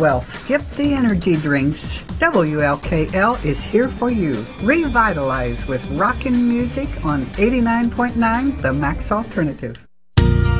Well, skip the energy drinks. WLKL is here for you. Revitalize with rockin' music on 89.9 The Max Alternative.